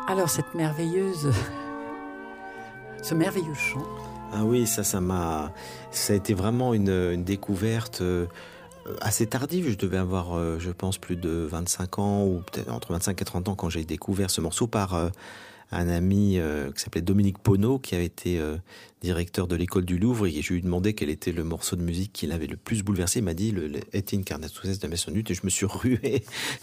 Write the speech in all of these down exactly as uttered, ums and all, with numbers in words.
Alors, cette merveilleuse, ce merveilleux chant. Ah oui, ça, ça m'a, ça a été vraiment une, une découverte euh, assez tardive. Je devais avoir, euh, je pense, plus de vingt-cinq ans, ou peut-être entre vingt-cinq et trente ans quand j'ai découvert ce morceau par euh, un ami euh, qui s'appelait Dominique Poneau, qui avait été euh, directeur de l'école du Louvre, et je lui ai demandé quel était le morceau de musique qui l'avait le plus bouleversé. Il m'a dit le, le Et Incarnatus de Maisonnut, et je me suis rué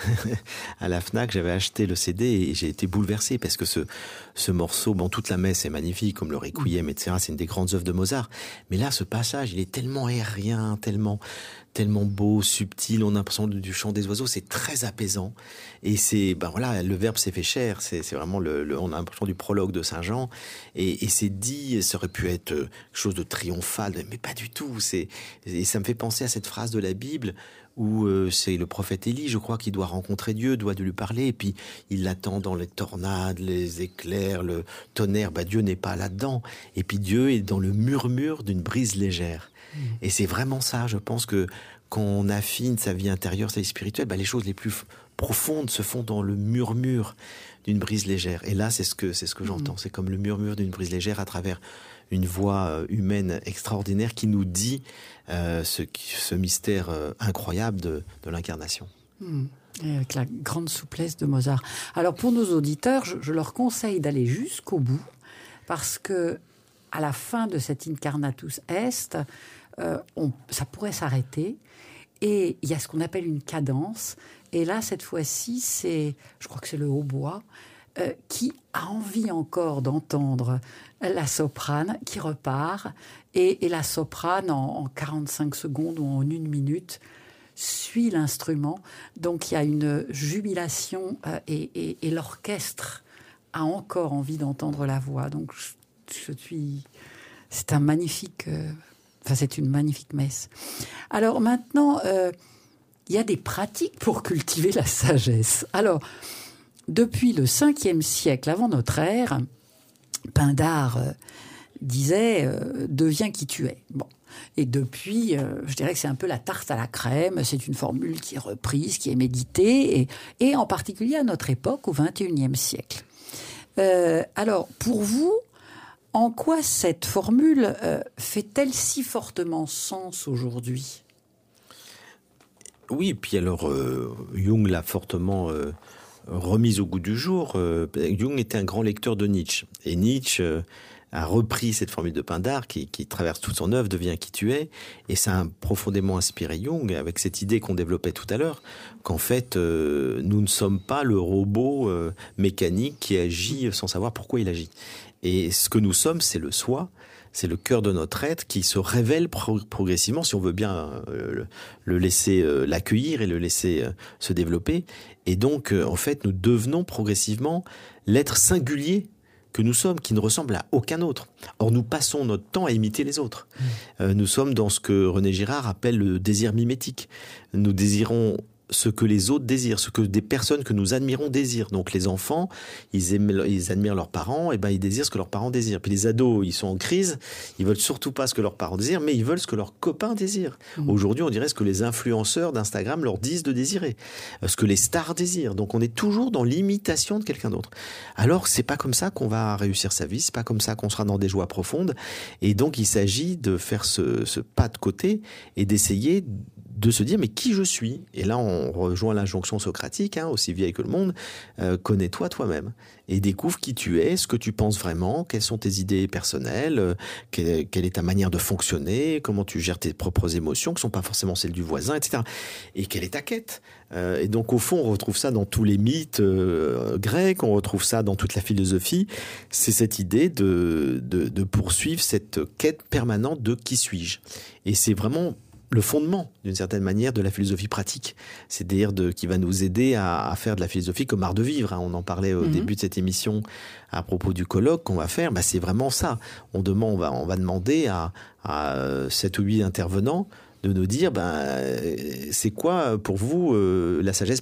à la Fnac. J'avais acheté le C D et j'ai été bouleversé parce que ce, ce morceau, bon, toute la messe est magnifique, comme le Requiem, et cetera. C'est une des grandes œuvres de Mozart. Mais là, ce passage, il est tellement aérien, tellement, tellement beau, subtil. On a l'impression du chant des oiseaux. C'est très apaisant. Et c'est, ben voilà, le Verbe s'est fait chair. C'est, c'est vraiment le, le, on a l'impression du prologue de Saint Jean. Et, et c'est dit, ça aurait pu être quelque chose de triomphal, mais pas du tout. C'est, et ça me fait penser à cette phrase de la Bible où euh, c'est le prophète Élie, je crois, qui doit rencontrer Dieu, doit de lui parler, et puis il l'attend dans les tornades, les éclairs, le tonnerre. Bah, Dieu n'est pas là-dedans. Et puis Dieu est dans le murmure d'une brise légère. Mmh. Et c'est vraiment ça. Je pense que quand on affine sa vie intérieure, sa vie spirituelle, bah, les choses les plus profondes se font dans le murmure d'une brise légère. Et là, c'est ce que c'est ce que mmh. j'entends. C'est comme le murmure d'une brise légère à travers une voix humaine extraordinaire qui nous dit euh, ce, ce mystère euh, incroyable de, de l'incarnation. Mmh. Et avec la grande souplesse de Mozart. Alors pour nos auditeurs, je, je leur conseille d'aller jusqu'au bout, parce que à la fin de cet Incarnatus Est, euh, on, ça pourrait s'arrêter. Et il y a ce qu'on appelle une cadence. Et là, cette fois-ci, c'est, je crois que c'est le hautbois, euh, qui a envie encore d'entendre la soprane qui repart. Et, et la soprane, en, en quarante-cinq secondes ou en une minute, suit l'instrument. Donc, il y a une jubilation euh, et, et, et l'orchestre a encore envie d'entendre la voix. Donc, je, je suis... C'est un magnifique... Euh, Enfin, c'est une magnifique messe. Alors maintenant, euh, il y a des pratiques pour cultiver la sagesse. Alors, depuis le cinquième siècle avant notre ère, Pindare euh, disait euh, « deviens qui tu es ». Bon. Et depuis, euh, je dirais que c'est un peu la tarte à la crème. C'est une formule qui est reprise, qui est méditée, et, et en particulier à notre époque, au vingt et unième siècle. Euh, alors, pour vous, en quoi cette formule euh, fait-elle si fortement sens aujourd'hui ? Oui, puis alors euh, Jung l'a fortement euh, remise au goût du jour. Euh, Jung était un grand lecteur de Nietzsche. Et Nietzsche euh, a repris cette formule de Pindare qui, qui traverse toute son œuvre, deviens qui tu es. Et ça a profondément inspiré Jung avec cette idée qu'on développait tout à l'heure, qu'en fait, euh, nous ne sommes pas le robot euh, mécanique qui agit sans savoir pourquoi il agit. Et ce que nous sommes, c'est le soi, c'est le cœur de notre être qui se révèle pro- progressivement, si on veut bien euh, le, le laisser euh, l'accueillir et le laisser euh, se développer. Et donc, euh, en fait, nous devenons progressivement l'être singulier que nous sommes, qui ne ressemble à aucun autre. Or, nous passons notre temps à imiter les autres. Mmh. Euh, nous sommes dans ce que René Girard appelle le désir mimétique. Nous désirons ce que les autres désirent, ce que des personnes que nous admirons désirent. Donc les enfants, ils, aiment, ils admirent leurs parents, et ben ils désirent ce que leurs parents désirent. Puis les ados, ils sont en crise, ils veulent surtout pas ce que leurs parents désirent, mais ils veulent ce que leurs copains désirent. Mmh. Aujourd'hui, on dirait ce que les influenceurs d'Instagram leur disent de désirer, ce que les stars désirent. Donc on est toujours dans l'imitation de quelqu'un d'autre. Alors c'est pas comme ça qu'on va réussir sa vie, c'est pas comme ça qu'on sera dans des joies profondes. Et donc il s'agit de faire ce, ce pas de côté et d'essayer de se dire mais qui je suis. Et là on rejoint l'injonction socratique, hein, aussi vieille que le monde, euh, connais-toi toi-même et découvre qui tu es, ce que tu penses vraiment, quelles sont tes idées personnelles, euh, quelle, quelle est ta manière de fonctionner, comment tu gères tes propres émotions qui sont pas forcément celles du voisin, et cetera. Et quelle est ta quête. Euh, et donc au fond on retrouve ça dans tous les mythes euh, grecs, on retrouve ça dans toute la philosophie, c'est cette idée de, de, de poursuivre cette quête permanente de qui suis-je. Et c'est vraiment le fondement, d'une certaine manière, de la philosophie pratique. C'est-à-dire de, qui va nous aider à, à faire de la philosophie comme art de vivre. Hein. On en parlait au mmh. début de cette émission à propos du colloque qu'on va faire. Bah, c'est vraiment ça. On, demande, on, va, on va demander à, à sept ou huit intervenants de nous dire ben, c'est quoi pour vous euh, la sagesse pratique ?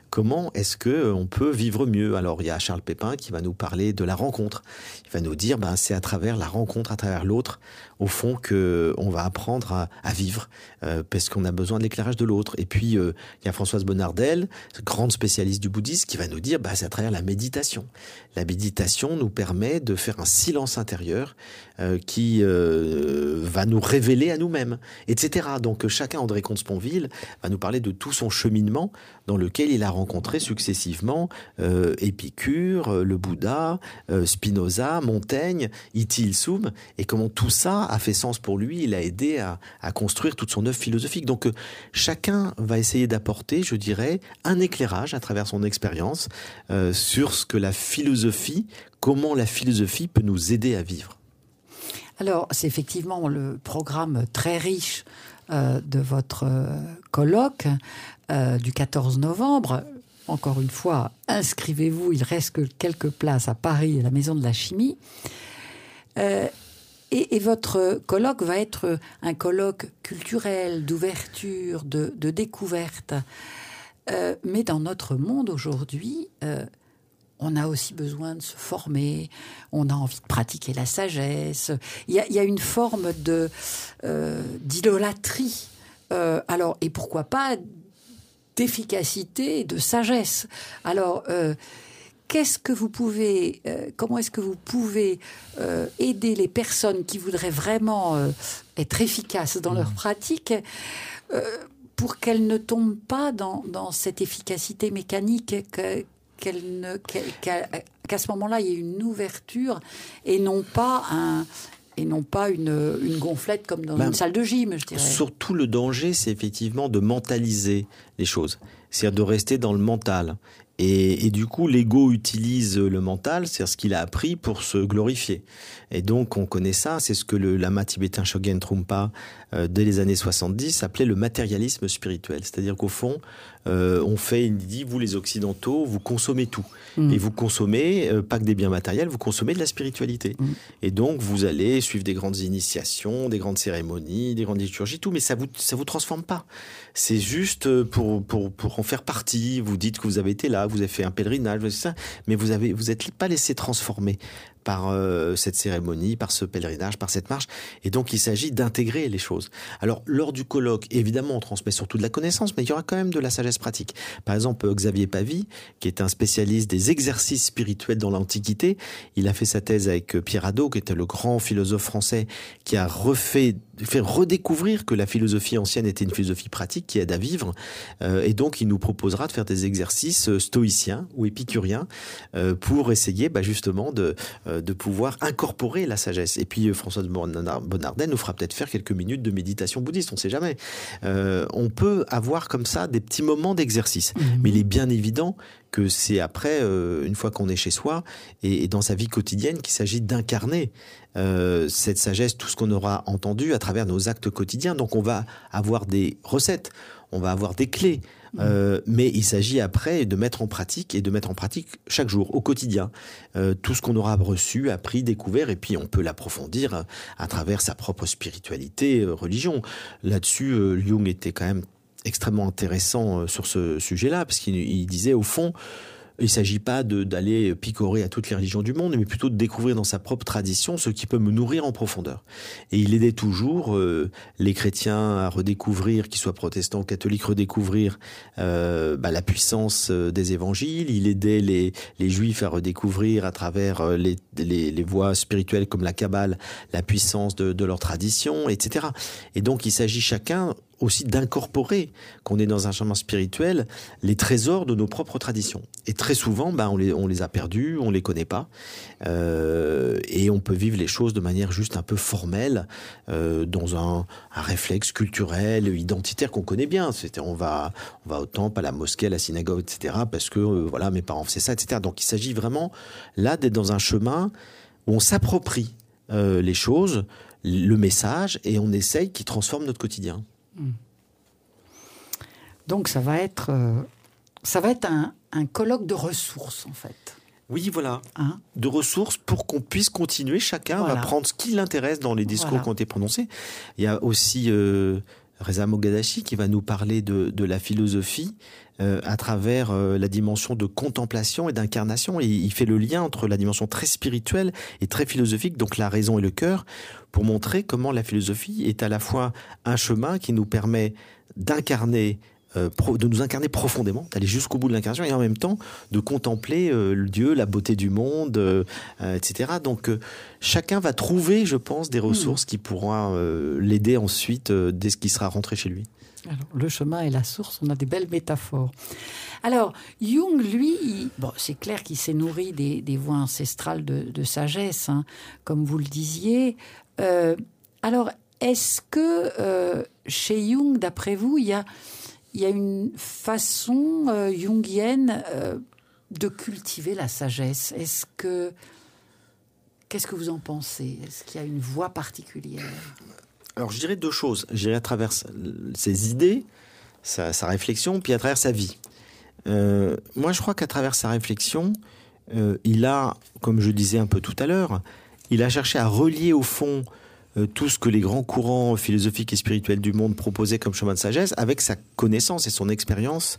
Comment est-ce que on peut vivre mieux? Alors, il y a Charles Pépin qui va nous parler de la rencontre. Il va nous dire, ben, c'est à travers la rencontre, à travers l'autre, au fond, que on va apprendre à, à vivre, euh, parce qu'on a besoin de l'éclairage de l'autre. Et puis, euh, il y a Françoise Bonnardel, grande spécialiste du bouddhisme, qui va nous dire, ben, c'est à travers la méditation. La méditation nous permet de faire un silence intérieur euh, qui euh, va nous révéler à nous-mêmes, et cetera. Donc, chacun, André Comte-Sponville, va nous parler de tout son cheminement dans lequel il a rencontré successivement euh, Épicure, euh, le Bouddha, euh, Spinoza, Montaigne, Iti Il-sum, et comment tout ça a fait sens pour lui. Il a aidé à, à construire toute son œuvre philosophique. Donc, euh, chacun va essayer d'apporter, je dirais, un éclairage à travers son expérience euh, sur ce que la philosophie, comment la philosophie peut nous aider à vivre. Alors, c'est effectivement le programme très riche euh, de votre euh, colloque euh, du quatorze novembre. Encore une fois, inscrivez-vous, il reste que quelques places à Paris, à la Maison de la Chimie. Euh, et, et votre colloque va être un colloque culturel, d'ouverture, de, de découverte. Euh, mais dans notre monde aujourd'hui, euh, on a aussi besoin de se former, on a envie de pratiquer la sagesse. Il y a, il y a une forme de, euh, d'idolâtrie. Euh, alors, et pourquoi pas d'efficacité et de sagesse. Alors, euh, qu'est-ce que vous pouvez, euh, comment est-ce que vous pouvez euh, aider les personnes qui voudraient vraiment euh, être efficaces dans mmh. leur pratique euh, pour qu'elles ne tombent pas dans, dans cette efficacité mécanique, que, qu'elles ne, qu'elle, qu'à, qu'à ce moment-là, il y ait une ouverture et non pas un... et non pas une, une gonflette comme dans ben, une salle de gym, je dirais. Surtout, le danger, c'est effectivement de mentaliser les choses. C'est-à-dire de rester dans le mental. Et, et du coup, l'ego utilise le mental, c'est-à-dire ce qu'il a appris pour se glorifier. Et donc, on connaît ça, c'est ce que le lama tibétain Chogyam Trungpa, euh, dès les années soixante-dix, appelait le matérialisme spirituel. C'est-à-dire qu'au fond, euh, on fait, il dit, vous les Occidentaux, vous consommez tout. Mmh. Et vous consommez, euh, pas que des biens matériels, vous consommez de la spiritualité. Mmh. Et donc, vous allez suivre des grandes initiations, des grandes cérémonies, des grandes liturgies, tout, mais ça vous, ça vous transforme pas. C'est juste pour, pour, pour en faire partie. Vous dites que vous avez été là, vous avez fait un pèlerinage, ça, mais vous avez, vous êtes pas laissé transformer par euh, cette cérémonie, par ce pèlerinage, par cette marche. Et donc, il s'agit d'intégrer les choses. Alors, lors du colloque, évidemment, on transmet surtout de la connaissance, mais il y aura quand même de la sagesse pratique. Par exemple, Xavier Pavie, qui est un spécialiste des exercices spirituels dans l'Antiquité, il a fait sa thèse avec Pierre Hadot, qui était le grand philosophe français, qui a refait, fait redécouvrir que la philosophie ancienne était une philosophie pratique qui aide à vivre. Euh, et donc, il nous proposera de faire des exercices stoïciens ou épicuriens euh, pour essayer bah, justement de... Euh, de pouvoir incorporer la sagesse. Et puis Françoise Bonnardel nous fera peut-être faire quelques minutes de méditation bouddhiste, on ne sait jamais. Euh, on peut avoir comme ça des petits moments d'exercice. Mmh. Mais il est bien évident que c'est après, euh, une fois qu'on est chez soi et, et dans sa vie quotidienne, qu'il s'agit d'incarner euh, cette sagesse, tout ce qu'on aura entendu à travers nos actes quotidiens. Donc on va avoir des recettes, on va avoir des clés, Euh, mais il s'agit après de mettre en pratique et de mettre en pratique chaque jour, au quotidien, euh, tout ce qu'on aura reçu, appris, découvert, et puis on peut l'approfondir à travers sa propre spiritualité, euh, religion. Là-dessus, euh, Jung était quand même extrêmement intéressant euh, sur ce sujet-là, parce qu'il il disait au fond, il ne s'agit pas de, d'aller picorer à toutes les religions du monde, mais plutôt de découvrir dans sa propre tradition ce qui peut me nourrir en profondeur. Et il aidait toujours euh, les chrétiens à redécouvrir, qu'ils soient protestants ou catholiques, redécouvrir euh, bah, la puissance des évangiles. Il aidait les, les juifs à redécouvrir à travers les, les, les voies spirituelles comme la Kabbale, la puissance de, de leur tradition, et cetera. Et donc il s'agit chacun aussi d'incorporer, qu'on est dans un chemin spirituel, les trésors de nos propres traditions. Et très souvent, ben, on les, on les a perdus, on les connaît pas, euh, et on peut vivre les choses de manière juste un peu formelle, euh, dans un, un réflexe culturel, identitaire qu'on connaît bien. C'est, on va, on va au temple, à la mosquée, à la synagogue, et cetera, parce que euh, voilà, mes parents faisaient ça, et cetera. Donc il s'agit vraiment là d'être dans un chemin où on s'approprie euh, les choses, le message, et on essaye qui transforme notre quotidien. Donc ça va être, euh, ça va être un, un colloque de ressources en fait. Oui, voilà, hein de ressources pour qu'on puisse continuer. Chacun voilà. va prendre ce qui l'intéresse dans les discours voilà. qui ont été prononcés. Il y a aussi euh, Reza Moghadachi, qui va nous parler de, de la philosophie euh, à travers euh, la dimension de contemplation et d'incarnation. Et il fait le lien entre la dimension très spirituelle et très philosophique, donc la raison et le cœur, pour montrer comment la philosophie est à la fois un chemin qui nous permet d'incarner, euh, pro, de nous incarner profondément, d'aller jusqu'au bout de l'incarnation, et en même temps de contempler euh, le Dieu, la beauté du monde, euh, euh, et cetera. Donc euh, chacun va trouver, je pense, des ressources mmh. qui pourront euh, l'aider ensuite euh, dès qu'il sera rentré chez lui. Alors, le chemin et la source, on a des belles métaphores. Alors, Jung, lui, il, bon, c'est clair qu'il s'est nourri des, des voies ancestrales de, de sagesse, hein, comme vous le disiez. Euh, alors, est-ce que euh, chez Jung, d'après vous, il y a, il y a une façon euh, jungienne euh, de cultiver la sagesse ? Est-ce que, qu'est-ce que vous en pensez ? Est-ce qu'il y a une voie particulière ? Alors, je dirais deux choses. Je dirais à travers ses idées, sa, sa réflexion, puis à travers sa vie. Euh, moi, je crois qu'à travers sa réflexion, euh, il a, comme je disais un peu tout à l'heure, il a cherché à relier au fond euh, tout ce que les grands courants philosophiques et spirituels du monde proposaient comme chemin de sagesse avec sa connaissance et son expérience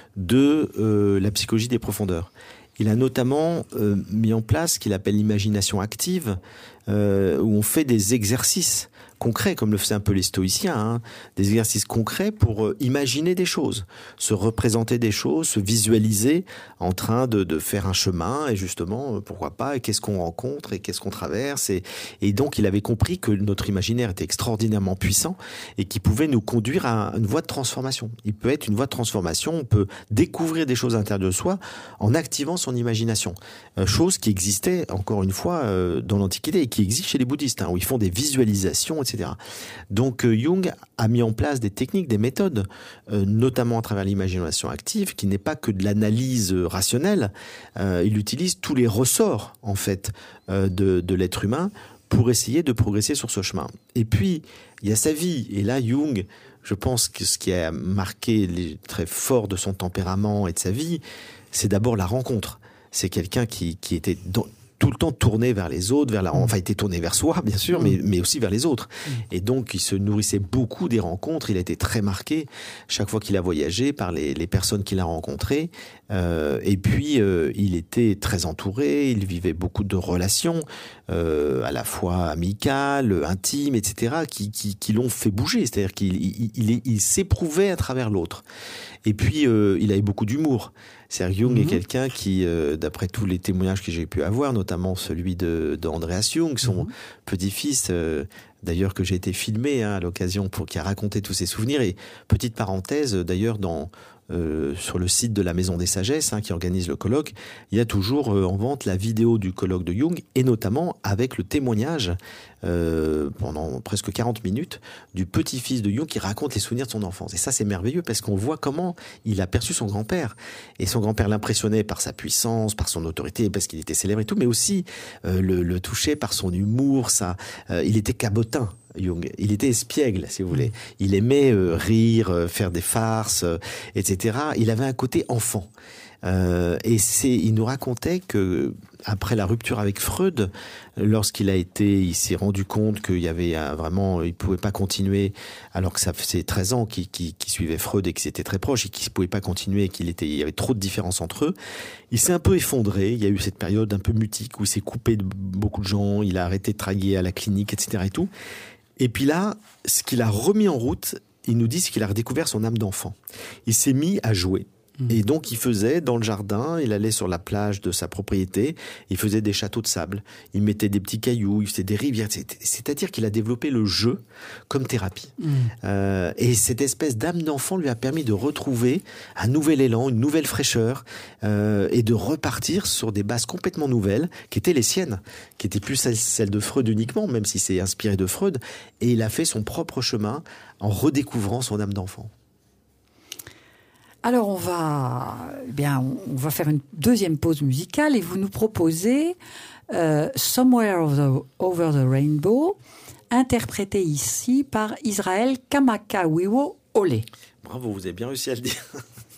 de euh, la psychologie des profondeurs. Il a notamment euh, mis en place ce qu'il appelle l'imagination active, euh, où on fait des exercices concrets, comme le faisaient un peu les stoïciens, hein, des exercices concrets pour euh, imaginer des choses, se représenter des choses, se visualiser en train de, de faire un chemin, et justement, euh, pourquoi pas, et qu'est-ce qu'on rencontre, et qu'est-ce qu'on traverse, et, et donc il avait compris que notre imaginaire était extraordinairement puissant, et qu'il pouvait nous conduire à une voie de transformation. Il peut être une voie de transformation, on peut découvrir des choses à l'intérieur de soi en activant son imagination. Euh, chose qui existait, encore une fois, euh, dans l'Antiquité, et qui existe chez les bouddhistes, hein, où ils font des visualisations, et cetera. Donc euh, Jung a mis en place des techniques, des méthodes, euh, notamment à travers l'imagination active, qui n'est pas que de l'analyse rationnelle. Euh, il utilise tous les ressorts, en fait, euh, de, de l'être humain pour essayer de progresser sur ce chemin. Et puis, il y a sa vie. Et là, Jung, je pense que ce qui a marqué les traits forts de son tempérament et de sa vie, c'est d'abord la rencontre. C'est quelqu'un qui, qui était dans, tout le temps tourné vers les autres, vers la, enfin, il était tourné vers soi, bien sûr, mais, mais aussi vers les autres. Et donc, il se nourrissait beaucoup des rencontres. Il a été très marqué chaque fois qu'il a voyagé par les, les personnes qu'il a rencontrées. Euh, et puis, euh, il était très entouré. Il vivait beaucoup de relations, euh, à la fois amicales, intimes, et cetera, qui, qui, qui l'ont fait bouger. C'est-à-dire qu'il il, il, il s'éprouvait à travers l'autre. Et puis, euh, il avait beaucoup d'humour. C'est-à-dire Jung mmh. est quelqu'un qui, euh, d'après tous les témoignages que j'ai pu avoir, notamment celui de, de Andreas Jung, son mmh. petit-fils, euh, d'ailleurs que j'ai été filmé hein, à l'occasion pour qui a raconté tous ses souvenirs. Et petite parenthèse, d'ailleurs, dans euh, sur le site de la Maison des Sagesses, hein, qui organise le colloque, il y a toujours euh, en vente la vidéo du colloque de Jung, et notamment avec le témoignage euh, pendant presque quarante minutes du petit-fils de Jung qui raconte les souvenirs de son enfance. Et ça, c'est merveilleux parce qu'on voit comment il a perçu son grand-père. Et son grand-père l'impressionnait par sa puissance, par son autorité, parce qu'il était célèbre et tout, mais aussi euh, le, le touchait par son humour. Ça, euh, il était cabotin. Jung, il était espiègle, si vous voulez. Il aimait euh, rire, euh, faire des farces, euh, et cetera. Il avait un côté enfant. Euh, et c'est, il nous racontait que après la rupture avec Freud, lorsqu'il a été, il s'est rendu compte qu'il y avait un, vraiment, il pouvait pas continuer, alors que ça faisait treize ans qu'il, qu'il, qu'il suivait Freud et qu'ils étaient très proches et qu'il pouvait pas continuer et qu'il était, il y avait trop de différences entre eux. Il s'est un peu effondré. Il y a eu cette période un peu mutique où il s'est coupé de beaucoup de gens. Il a arrêté de travailler à la clinique, et cetera et tout. Et puis là, ce qu'il a remis en route, il nous dit, c'est qu'il a redécouvert son âme d'enfant. Il s'est mis à jouer. Et donc, il faisait dans le jardin, il allait sur la plage de sa propriété, il faisait des châteaux de sable, il mettait des petits cailloux, il faisait des rivières. C'est-à-dire qu'il a développé le jeu comme thérapie. Mmh. Euh, et cette espèce d'âme d'enfant lui a permis de retrouver un nouvel élan, une nouvelle fraîcheur, euh, et de repartir sur des bases complètement nouvelles, qui étaient les siennes, qui étaient plus celles de Freud uniquement, même si c'est inspiré de Freud. Et il a fait son propre chemin en redécouvrant son âme d'enfant. Alors on va, eh bien, on va faire une deuxième pause musicale et vous nous proposez euh, Somewhere over the, over the Rainbow, interprété ici par Israël Kamakawiwo Ole. Bravo, vous avez bien réussi à le dire.